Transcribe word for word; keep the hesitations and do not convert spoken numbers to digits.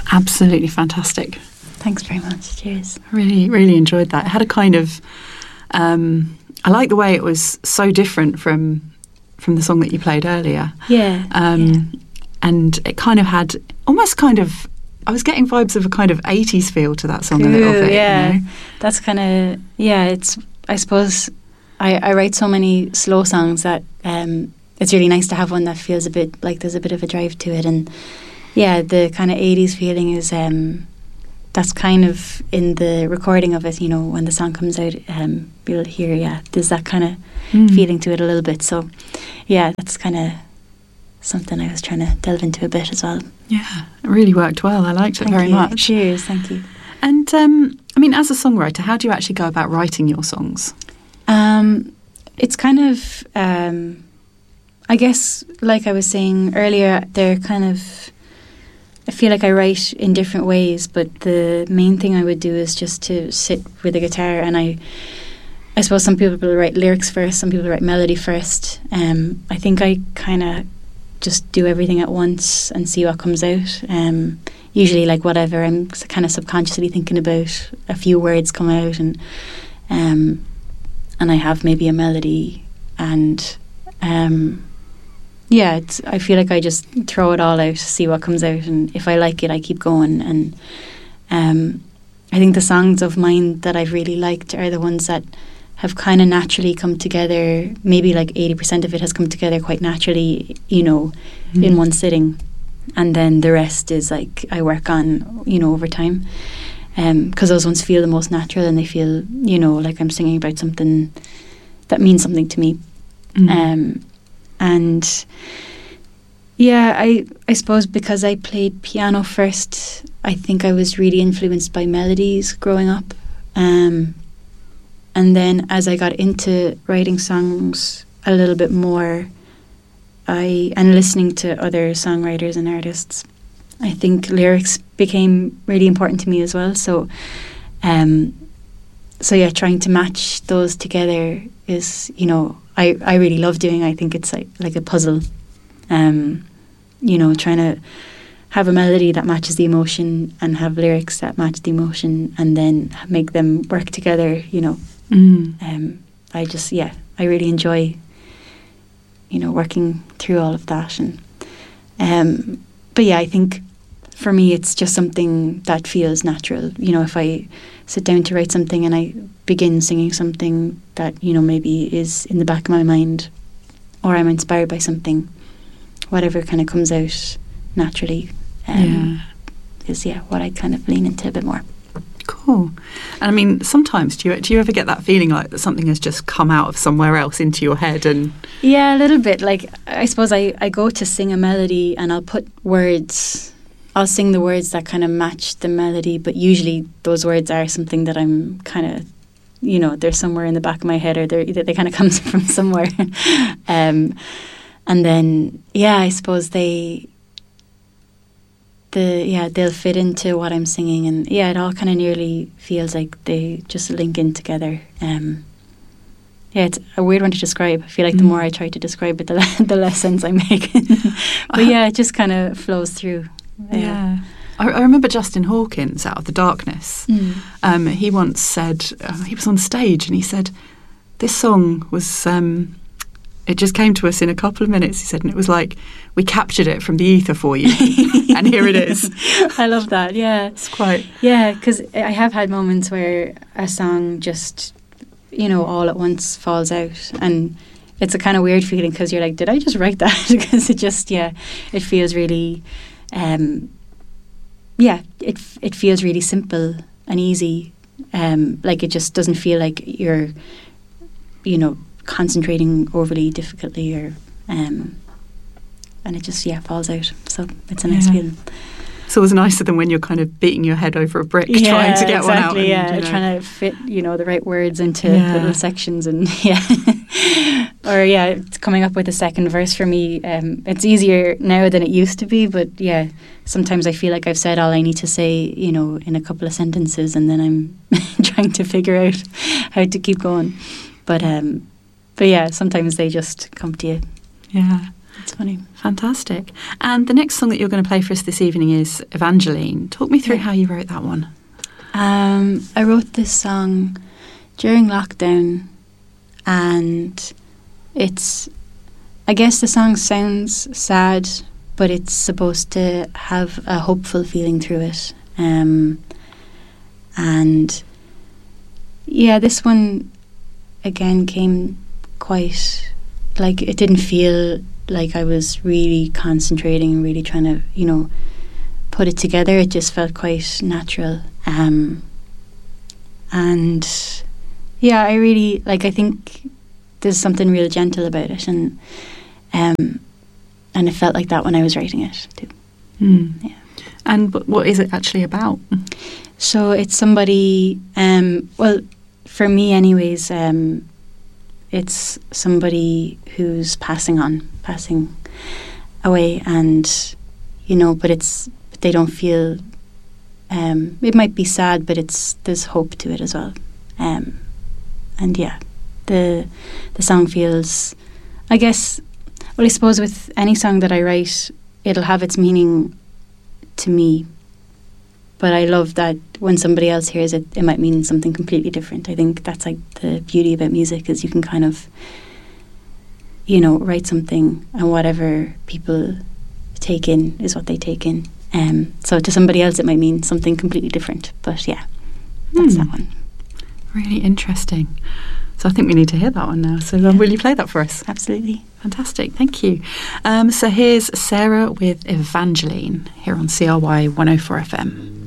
absolutely fantastic. Thanks very much. Cheers. Really, really enjoyed that. It had a kind of, um, I like the way it was so different from from the song that you played earlier. Yeah, um, yeah. And it kind of had almost kind of, I was getting vibes of a kind of eighties feel to that song cool, a little bit. Yeah, you know? That's kind of, yeah, it's, I suppose I, I write so many slow songs that um, it's really nice to have one that feels a bit like there's a bit of a drive to it. And yeah, the kind of eighties feeling is, um, that's kind of in the recording of it, you know, when the song comes out, um, you'll hear, yeah, there's that kind of mm. feeling to it a little bit. So, yeah, that's kind of something I was trying to delve into a bit as well. Yeah, it really worked well. I liked it thank very you. much. Cheers, thank you. And, um, I mean, as a songwriter, how do you actually go about writing your songs? Um, it's kind of, um, I guess, like I was saying earlier, they're kind of, I feel like I write in different ways, but the main thing I would do is just to sit with a guitar, and I I suppose some people write lyrics first, some people write melody first. Um, I think I kind of just do everything at once and see what comes out. Um, usually, like whatever I'm kind of subconsciously thinking about, a few words come out, and um, and I have maybe a melody, and um, yeah, it's, I feel like I just throw it all out, see what comes out, and if I like it, I keep going. And um, I think the songs of mine that I've really liked are the ones that have kind of naturally come together. Maybe like eighty percent of it has come together quite naturally, you know, mm. in one sitting. And then the rest is like I work on, you know, over time. Because um, those ones feel the most natural, and they feel, you know, like I'm singing about something that means something to me. Mm. Um, and yeah, I I suppose because I played piano first, I think I was really influenced by melodies growing up. Um, and then as I got into writing songs a little bit more, I and listening to other songwriters and artists, I think lyrics became really important to me as well. So, um, so yeah, trying to match those together is, you know, I, I really love doing. I think it's like like a puzzle. Um, you know, trying to have a melody that matches the emotion and have lyrics that match the emotion, and then make them work together. You know, mm. um, I just yeah, I really enjoy, you know, working through all of that. And um, but yeah, I think for me it's just something that feels natural. You know, if I sit down to write something and I begin singing something that, you know, maybe is in the back of my mind, or I'm inspired by something, whatever kind of comes out naturally um, yeah. is yeah what I kind of lean into a bit more. Cool. And I mean, sometimes do you do you ever get that feeling like that something has just come out of somewhere else into your head? And yeah, a little bit. Like I suppose I, I go to sing a melody and I'll put words, I'll sing the words that kind of match the melody, but usually those words are something that I'm kind of, you know, they're somewhere in the back of my head, or they're, they kind of come from somewhere. um, and then, yeah, I suppose they, the yeah, they'll fit into what I'm singing, and yeah, it all kind of nearly feels like they just link in together. Um, yeah, it's a weird one to describe. I feel like mm. the more I try to describe it, the, le- the less sense I make. But yeah, it just kind of flows through. Yeah. yeah. I, I remember Justin Hawkins, Out of the Darkness. Mm. Um, he once said, uh, he was on stage and he said, this song was, um, it just came to us in a couple of minutes, he said, and it was like, we captured it from the ether for you. And here it is. I love that, yeah. It's quite... Yeah, because I have had moments where a song just, you know, all at once falls out. And it's a kind of weird feeling because you're like, did I just write that? Because it just, yeah, it feels really... Um, yeah, it it feels really simple and easy. Um, like it just doesn't feel like you're, you know, concentrating overly difficultly, or um, and it just yeah falls out. So it's a nice yeah. feeling. It's always nicer than when you're kind of beating your head over a brick yeah, trying to get exactly, one out. And, yeah, you know. trying to fit, you know, the right words into yeah. little sections, and yeah, or yeah, it's coming up with a second verse for me. Um, it's easier now than it used to be, but yeah, sometimes I feel like I've said all I need to say, you know, in a couple of sentences, and then I'm trying to figure out how to keep going. But um, but yeah, sometimes they just come to you. Yeah. It's funny. Fantastic. And the next song that you're going to play for us this evening is Evangeline. Talk me through Yeah. how you wrote that one. Um, I wrote this song during lockdown, and it's, I guess the song sounds sad, but it's supposed to have a hopeful feeling through it. Um, and yeah, this one again came quite, like, it didn't feel like I was really concentrating and really trying to, you know, put it together. It just felt quite natural. Um, and yeah, I really, like, I think there's something real gentle about it, and um, and it felt like that when I was writing it too. Mm. Yeah. And wh- what is it actually about? So it's somebody, um, well, for me anyways, um, it's somebody who's passing on, passing away, and, you know, but it's, they don't feel, um, it might be sad, but it's, there's hope to it as well. Um, and yeah, the the song feels, I guess, well, I suppose with any song that I write, it'll have its meaning to me. But I love that when somebody else hears it, it might mean something completely different. I think that's like the beauty about music, is you can kind of, you know, write something and whatever people take in is what they take in. Um, so to somebody else it might mean something completely different. But yeah, that's Hmm. that one. Really interesting. So I think we need to hear that one now. So um, will you play that for us? Absolutely. Fantastic, thank you. Um, so here's Sarah with Evangeline here on C R Y one oh four F M.